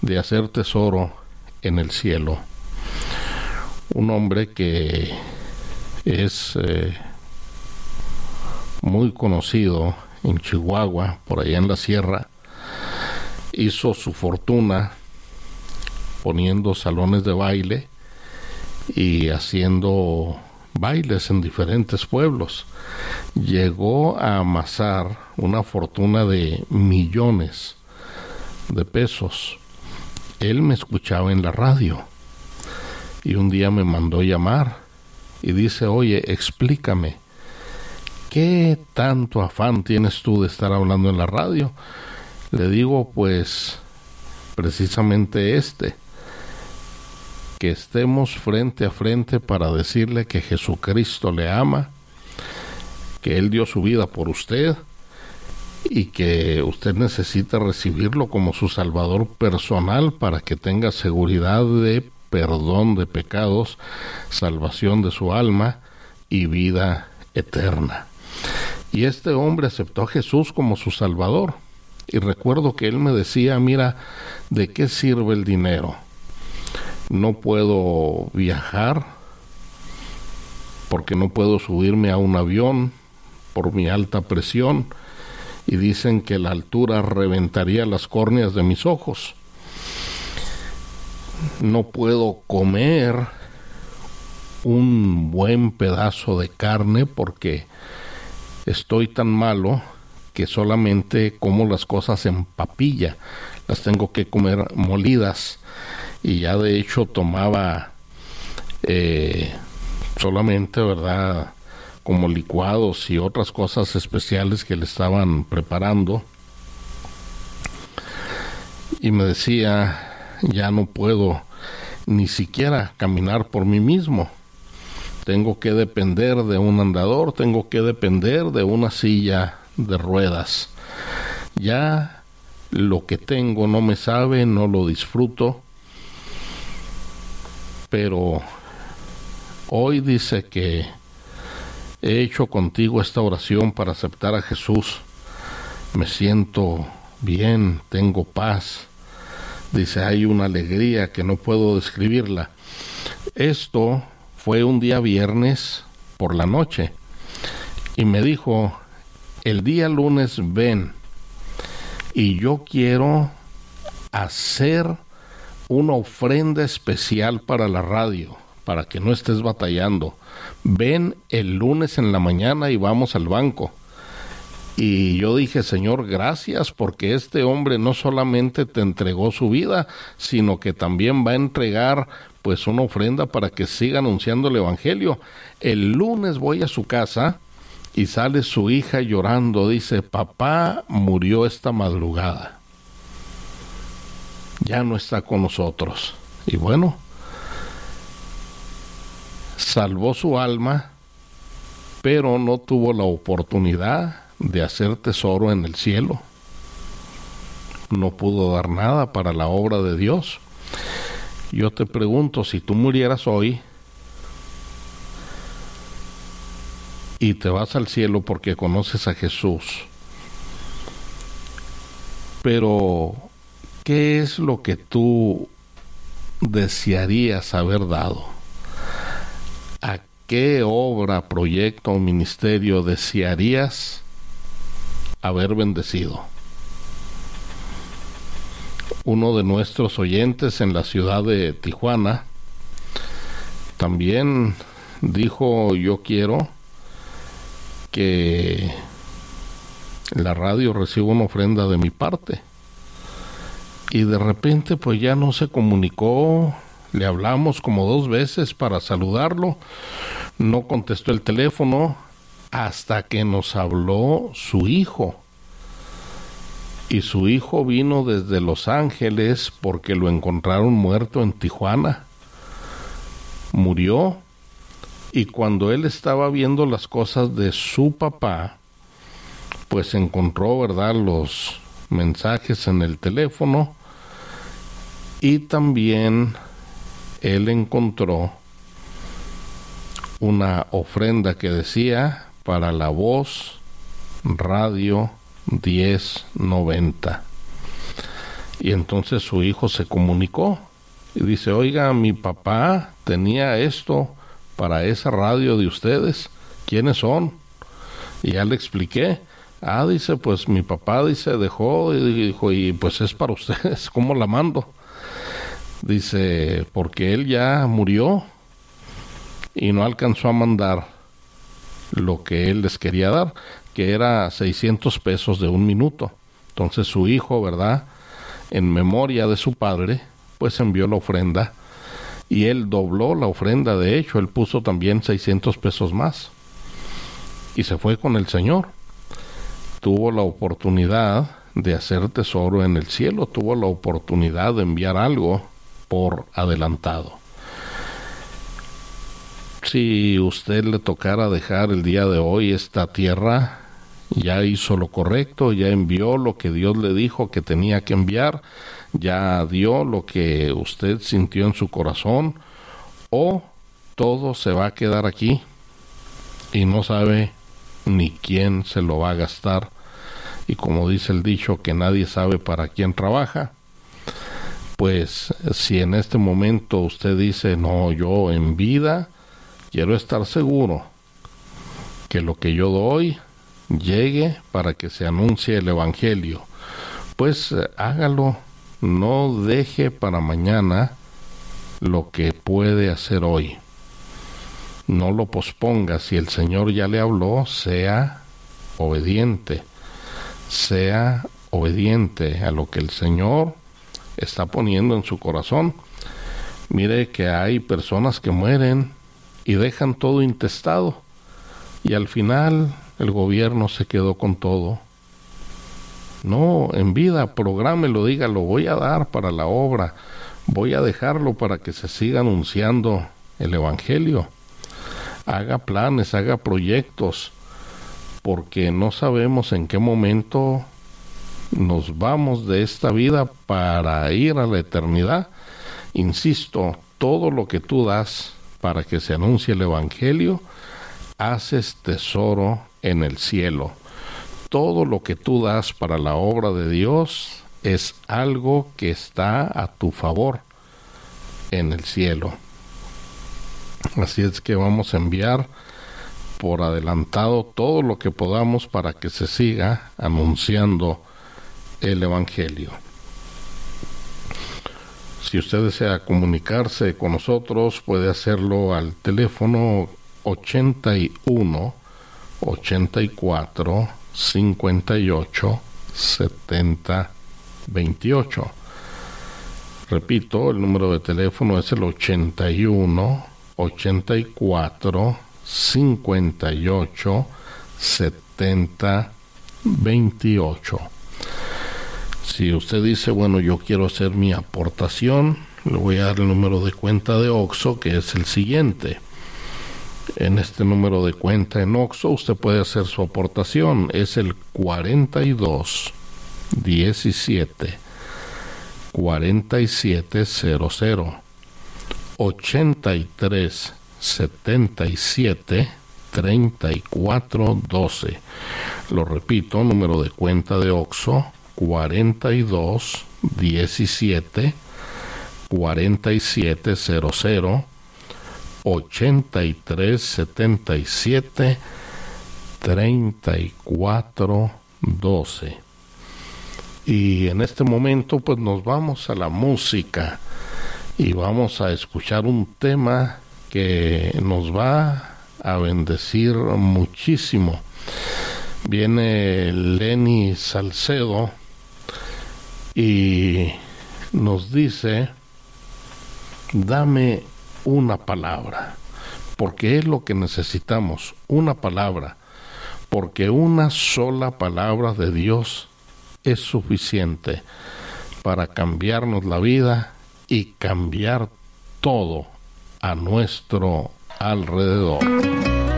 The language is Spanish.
de hacer tesoro en el cielo. Un hombre que es muy conocido en Chihuahua, por allá en la sierra. Hizo su fortuna poniendo salones de baile y haciendo bailes en diferentes pueblos. Llegó a amasar una fortuna de millones de pesos. Él me escuchaba en la radio y un día me mandó llamar y dice: oye, explícame, ¿qué tanto afán tienes tú de estar hablando en la radio? Le digo, pues, precisamente que estemos frente a frente para decirle que Jesucristo le ama, que Él dio su vida por usted y que usted necesita recibirlo como su Salvador personal para que tenga seguridad de perdón de pecados, salvación de su alma y vida eterna. Y este hombre aceptó a Jesús como su Salvador. Y recuerdo que él me decía: mira, ¿de qué sirve el dinero? No puedo viajar porque no puedo subirme a un avión por mi alta presión, y dicen que la altura reventaría las córneas de mis ojos. No puedo comer un buen pedazo de carne porque estoy tan malo que solamente como las cosas en papilla, las tengo que comer molidas, y ya de hecho tomaba solamente, ¿verdad?, como licuados y otras cosas especiales que le estaban preparando. Y me decía: ya no puedo ni siquiera caminar por mí mismo, tengo que depender de un andador, tengo que depender de una silla de ruedas. Ya lo que tengo no me sabe, no lo disfruto. Pero hoy dice que he hecho contigo esta oración para aceptar a Jesús. Me siento bien, tengo paz. Dice, hay una alegría que no puedo describirla. Esto fue un día viernes por la noche. Y me dijo: el día lunes ven, y yo quiero hacer una ofrenda especial para la radio, para que no estés batallando. Ven el lunes en la mañana y vamos al banco. Y yo dije: Señor, gracias, porque este hombre no solamente te entregó su vida, sino que también va a entregar pues una ofrenda para que siga anunciando el evangelio. El lunes voy a su casa y sale su hija llorando. Dice: papá murió esta madrugada, ya no está con nosotros. Y bueno, salvó su alma, pero no tuvo la oportunidad de hacer tesoro en el cielo. No pudo dar nada para la obra de Dios. Yo te pregunto, si tú murieras hoy y te vas al cielo porque conoces a Jesús, pero ¿qué es lo que tú desearías haber dado? ¿A qué obra, proyecto o ministerio desearías haber bendecido? Uno de nuestros oyentes en la ciudad de Tijuana también dijo: yo quiero que la radio reciba una ofrenda de mi parte. Y de repente pues ya no se comunicó. Le hablamos como 2 veces para saludarlo, no contestó el teléfono, hasta que nos habló su hijo. Y su hijo vino desde Los Ángeles porque lo encontraron muerto en Tijuana. Murió, y cuando él estaba viendo las cosas de su papá, pues encontró, ¿verdad?, los mensajes en el teléfono, y también él encontró una ofrenda que decía: para la voz radio 1090. Y entonces su hijo se comunicó y dice, oiga, mi papá tenía esto para esa radio de ustedes, ¿quiénes son? Y ya le expliqué. Dice, pues mi papá, dice, dejó y dijo, y pues es para ustedes, ¿cómo la mando? Dice, porque él ya murió y no alcanzó a mandar lo que él les quería dar, que era 600 pesos de 1 minuto. Entonces su hijo, ¿verdad?, en memoria de su padre, pues envió la ofrenda y él dobló la ofrenda. De hecho, él puso también 600 pesos más y se fue con el Señor. Tuvo la oportunidad de hacer tesoro en el cielo, tuvo la oportunidad de enviar algo por adelantado. Si usted le tocara dejar el día de hoy esta tierra, ya hizo lo correcto, ya envió lo que Dios le dijo que tenía que enviar, ya dio lo que usted sintió en su corazón, o todo se va a quedar aquí y no sabe ni quién se lo va a gastar. Y como dice el dicho, que nadie sabe para quién trabaja. Pues si en este momento usted dice, no, yo en vida quiero estar seguro que lo que yo doy llegue para que se anuncie el Evangelio, pues hágalo, no deje para mañana lo que puede hacer hoy. No lo posponga. Si el Señor ya le habló, sea obediente a lo que el Señor está poniendo en su corazón. Mire que hay personas que mueren y dejan todo intestado, y al final el gobierno se quedó con todo. No, en vida, prográmelo, dígalo, voy a dar para la obra, voy a dejarlo para que se siga anunciando el Evangelio. Haga planes, haga proyectos, porque no sabemos en qué momento nos vamos de esta vida para ir a la eternidad. Insisto, todo lo que tú das para que se anuncie el Evangelio, haces tesoro en el cielo. Todo lo que tú das para la obra de Dios es algo que está a tu favor en el cielo. Así es que vamos a enviar por adelantado todo lo que podamos para que se siga anunciando el Evangelio. Si usted desea comunicarse con nosotros, puede hacerlo al teléfono 81 84 58 70 28. Repito, el número de teléfono es el 81 84 58 70 28. Si usted dice, bueno, yo quiero hacer mi aportación, le voy a dar el número de cuenta de OXXO, que es el siguiente. En este número de cuenta en OXXO usted puede hacer su aportación, es el 42 17 4700 83 77 34 12. Lo repito, número de cuenta de OXXO 42 17 4700 83 77 34 12. Y en este momento pues nos vamos a la música y vamos a escuchar un tema que nos va a bendecir muchísimo. Viene Lenny Salcedo y nos dice, dame una palabra, porque es lo que necesitamos, una palabra, porque una sola palabra de Dios es suficiente para cambiarnos la vida y cambiar todo a nuestro alrededor.